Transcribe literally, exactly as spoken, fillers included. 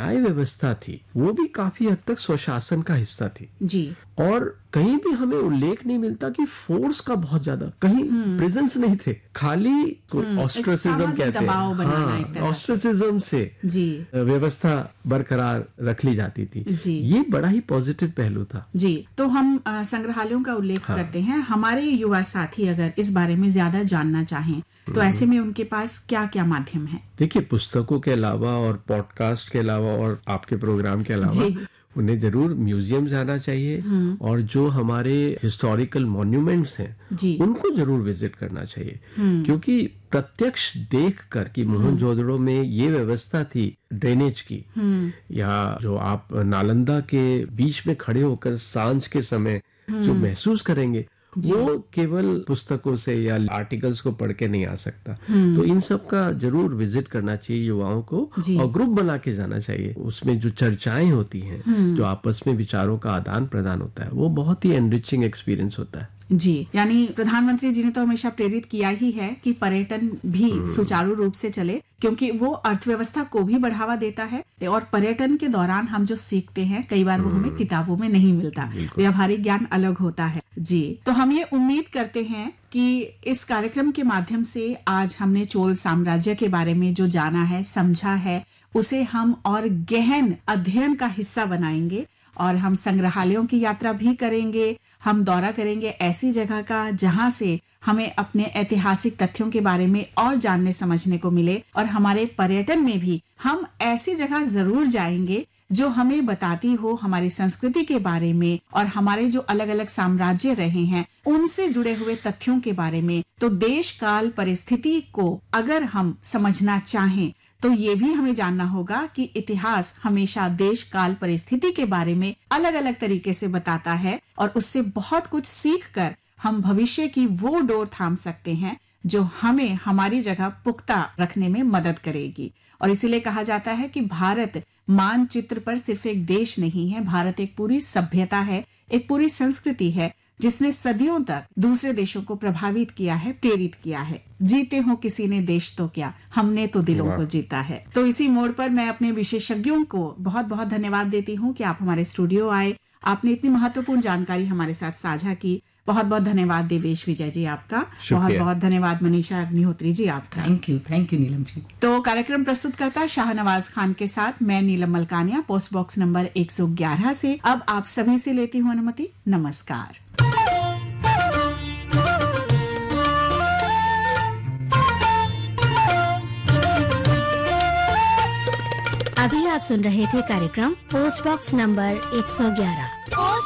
न्याय व्यवस्था थी वो भी काफी हद तक स्वशासन का हिस्सा थी जी। और कहीं भी हमें उल्लेख नहीं मिलता कि फोर्स का बहुत ज्यादा, कहीं प्रेजेंस नहीं थे, खाली ऑस्ट्रेसिज्म कहते हैं, हाँ, ऑस्ट्रेसिज्म से जी व्यवस्था बरकरार रख ली जाती थी जी। ये बड़ा ही पॉजिटिव पहलू था जी। तो हम आ, संग्रहालयों का उल्लेख हाँ। करते हैं। हमारे युवा साथी अगर इस बारे में ज्यादा जानना चाहें तो ऐसे में उनके पास क्या क्या माध्यम है? देखिए, पुस्तकों के अलावा और पॉडकास्ट के अलावा और आपके प्रोग्राम के अलावा उन्हें जरूर म्यूजियम जाना चाहिए और जो हमारे हिस्टोरिकल मॉन्यूमेंट्स हैं उनको जरूर विजिट करना चाहिए, क्योंकि प्रत्यक्ष देखकर कि मोहनजोदड़ो में ये व्यवस्था थी ड्रेनेज की, या जो आप नालंदा के बीच में खड़े होकर सांझ के समय जो महसूस करेंगे वो केवल पुस्तकों से या आर्टिकल्स को पढ़ के नहीं आ सकता। तो इन सब का जरूर विजिट करना चाहिए युवाओं को और ग्रुप बना के जाना चाहिए। उसमें जो चर्चाएं होती हैं, जो आपस में विचारों का आदान प्रदान होता है, वो बहुत ही एनरिचिंग एक्सपीरियंस होता है। जी, यानी प्रधानमंत्री जी ने तो हमेशा प्रेरित किया ही है कि पर्यटन भी सुचारू रूप से चले, क्योंकि वो अर्थव्यवस्था को भी बढ़ावा देता है और पर्यटन के दौरान हम जो सीखते हैं कई बार वो हमें किताबों में नहीं मिलता, व्यावहारिक ज्ञान अलग होता है। जी, तो हम ये उम्मीद करते हैं कि इस कार्यक्रम के माध्यम से आज हमने चोल साम्राज्य के बारे में जो जाना है, समझा है, उसे हम और गहन अध्ययन का हिस्सा बनाएंगे और हम संग्रहालयों की यात्रा भी करेंगे। हम दौरा करेंगे ऐसी जगह का जहां से हमें अपने ऐतिहासिक तथ्यों के बारे में और जानने समझने को मिले, और हमारे पर्यटन में भी हम ऐसी जगह जरूर जाएंगे जो हमें बताती हो हमारी संस्कृति के बारे में और हमारे जो अलग अलग साम्राज्य रहे हैं उनसे जुड़े हुए तथ्यों के बारे में। तो देश काल परिस्थिति को अगर हम समझना चाहें तो ये भी हमें जानना होगा कि इतिहास हमेशा देश काल परिस्थिति के बारे में अलग अलग तरीके से बताता है और उससे बहुत कुछ सीख कर हम भविष्य की वो डोर थाम सकते हैं जो हमें हमारी जगह पुख्ता रखने में मदद करेगी। और इसीलिए कहा जाता है कि भारत मानचित्र पर सिर्फ एक देश नहीं है, भारत एक पूरी सभ्यता है, एक पूरी संस्कृति है जिसने सदियों तक दूसरे देशों को प्रभावित किया है, प्रेरित किया है। जीते हो किसी ने देश तो क्या, हमने तो दिलों को जीता है। तो इसी मोड़ पर मैं अपने विशेषज्ञों को बहुत बहुत धन्यवाद देती हूँ कि आप हमारे स्टूडियो आए, आपने इतनी महत्वपूर्ण जानकारी हमारे साथ साझा की। बहुत बहुत धन्यवाद देवेश विजय जी आपका, बहुत बहुत धन्यवाद मनीषा अग्निहोत्री जी आपका। Thank you thank you Neelam ji. तो कार्यक्रम प्रस्तुत करता शाहनवाज खान के साथ मैं नीलम मलकानिया, पोस्ट बॉक्स नंबर एक सौ ग्यारह से अब आप सभी से लेती हूँ अनुमति। नमस्कार। अभी आप सुन रहे थे कार्यक्रम पोस्ट बॉक्स नंबर एक सौ ग्यारह।